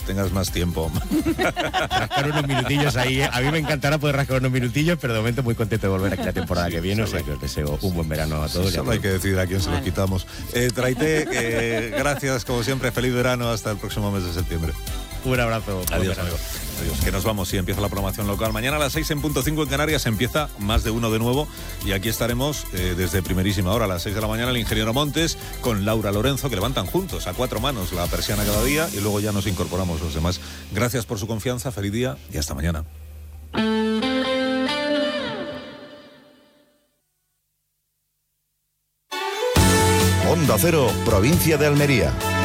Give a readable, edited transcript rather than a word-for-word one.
tengas más tiempo. Rascar unos minutillos ahí, ¿eh? A mí me encantará poder rascar unos minutillos, pero de momento muy contento de volver aquí la temporada que viene, o sea que os deseo un buen verano a todos. Solo hay que decidir a quién se los quitamos. Traité, gracias como siempre, feliz verano, hasta el próximo mes de septiembre. Un abrazo. Adiós, amigo. Adiós, que nos vamos, sí, empieza la programación local. Mañana a las 6:05 en Canarias empieza Más de Uno de nuevo y aquí estaremos desde primerísima hora a las 6 de la mañana el ingeniero Montes con Laura Lorenzo, que levantan juntos a 4 manos la persiana cada día y luego ya nos incorporamos los demás. Gracias por su confianza, feliz día y hasta mañana. Onda Cero, provincia de Almería.